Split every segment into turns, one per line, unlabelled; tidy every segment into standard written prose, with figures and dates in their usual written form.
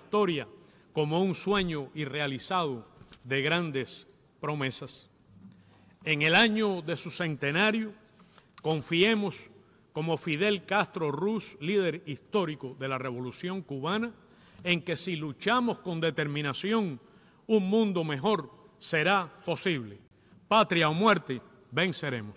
historia como un sueño irrealizado de grandes promesas. En el año de su centenario, confiemos como Fidel Castro Ruz, líder histórico de la Revolución Cubana, en que si luchamos con determinación, un mundo mejor será posible. Patria o muerte, venceremos.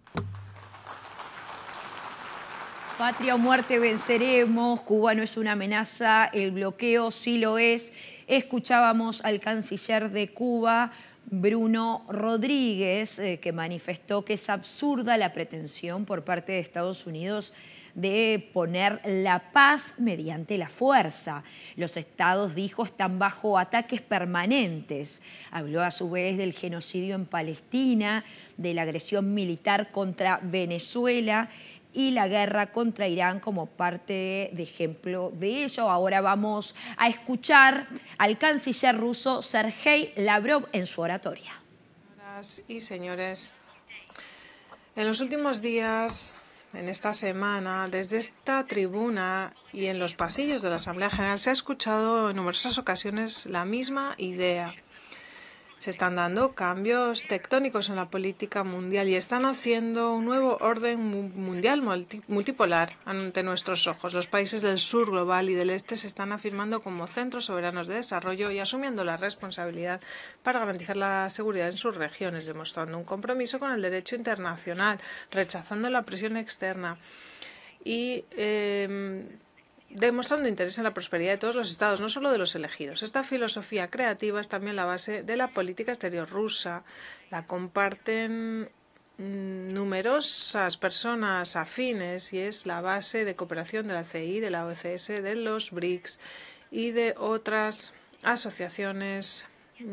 Patria o muerte, venceremos. Cuba no es una amenaza, el bloqueo sí lo es. Escuchábamos al canciller de Cuba, Bruno Rodríguez, que manifestó que es absurda la pretensión por parte de Estados Unidos de poner la paz mediante la fuerza. Los estados, dijo, están bajo ataques permanentes. Habló a su vez del genocidio en Palestina, de la agresión militar contra Venezuela y la guerra contra Irán como parte de ejemplo de ello. Ahora vamos a escuchar al canciller ruso Sergei Lavrov en su oratoria.
Señoras y señores, en los últimos días, en esta semana, desde esta tribuna y en los pasillos de la Asamblea General se ha escuchado en numerosas ocasiones la misma idea. Se están dando cambios tectónicos en la política mundial y están haciendo un nuevo orden mundial multipolar ante nuestros ojos. Los países del sur global y del este se están afirmando como centros soberanos de desarrollo y asumiendo la responsabilidad para garantizar la seguridad en sus regiones, demostrando un compromiso con el derecho internacional, rechazando la presión externa y demostrando interés en la prosperidad de todos los estados, no solo de los elegidos. Esta filosofía creativa es también la base de la política exterior rusa. La comparten numerosas personas afines y es la base de cooperación de la CI, de la OCS, de los BRICS y de otras asociaciones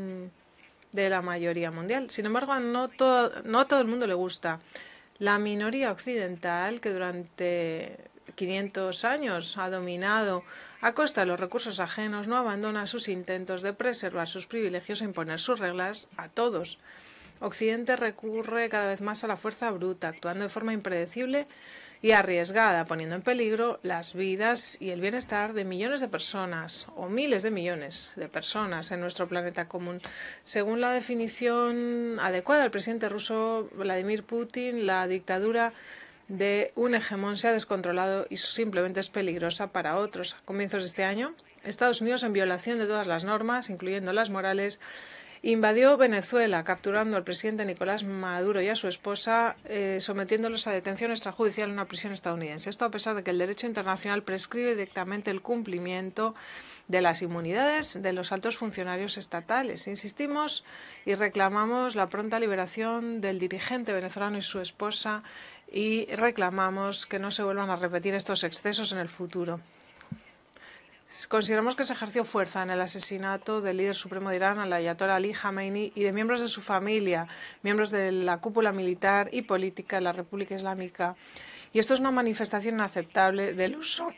de la mayoría mundial. Sin embargo, no a todo el mundo le gusta. La minoría occidental, que durante 500 años ha dominado a costa de los recursos ajenos, no abandona sus intentos de preservar sus privilegios e imponer sus reglas a todos. Occidente recurre cada vez más a la fuerza bruta, actuando de forma impredecible y arriesgada, poniendo en peligro las vidas y el bienestar de millones de personas o miles de millones de personas en nuestro planeta común. Según la definición adecuada del presidente ruso Vladimir Putin, la dictadura de un hegemón se ha descontrolado y simplemente es peligrosa para otros. A comienzos de este año, Estados Unidos, en violación de todas las normas, incluyendo las morales, invadió Venezuela, capturando al presidente Nicolás Maduro y a su esposa, sometiéndolos a detención extrajudicial en una prisión estadounidense. Esto a pesar de que el derecho internacional prescribe directamente el cumplimiento de las inmunidades de los altos funcionarios estatales. Insistimos y reclamamos la pronta liberación del dirigente venezolano y su esposa y reclamamos que no se vuelvan a repetir estos excesos en el futuro. Consideramos que se ejerció fuerza en el asesinato del líder supremo de Irán, al ayatollah Ali Khamenei, y de miembros de su familia, miembros de la cúpula militar y política de la República Islámica. Y esto es una manifestación inaceptable del uso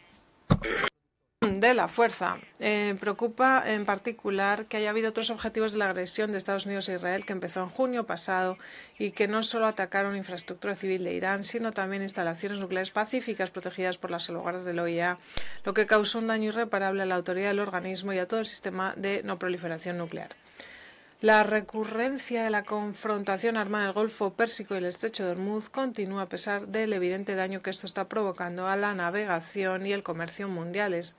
de la fuerza. Preocupa en particular que haya habido otros objetivos de la agresión de Estados Unidos a Israel, que empezó en junio pasado y que no solo atacaron infraestructura civil de Irán, sino también instalaciones nucleares pacíficas protegidas por las salvaguardas de la OIEA, lo que causó un daño irreparable a la autoridad del organismo y a todo el sistema de no proliferación nuclear. La recurrencia de la confrontación armada en el Golfo Pérsico y el Estrecho de Hormuz continúa a pesar del evidente daño que esto está provocando a la navegación y el comercio mundiales.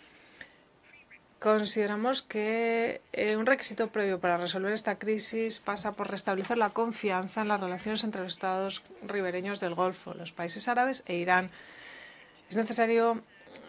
Consideramos que un requisito previo para resolver esta crisis pasa por restablecer la confianza en las relaciones entre los estados ribereños del Golfo, los países árabes e Irán. Es necesario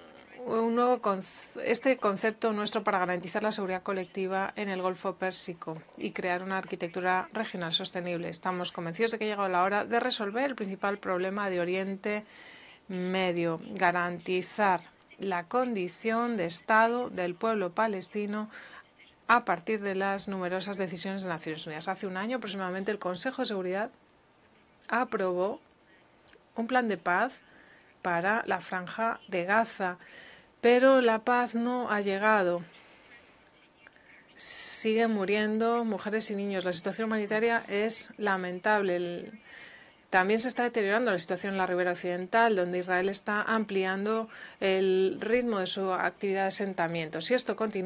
este concepto nuestro para garantizar la seguridad colectiva en el Golfo Pérsico y crear una arquitectura regional sostenible. Estamos convencidos de que ha llegado la hora de resolver el principal problema de Oriente Medio, garantizar la condición de Estado del pueblo palestino a partir de las numerosas decisiones de Naciones Unidas. Hace un año aproximadamente el Consejo de Seguridad aprobó un plan de paz para la Franja de Gaza, pero la paz no ha llegado. Siguen muriendo mujeres y niños. La situación humanitaria es lamentable. También se está deteriorando la situación en la ribera occidental, donde Israel está ampliando el ritmo de su actividad de asentamiento. Si esto continúa,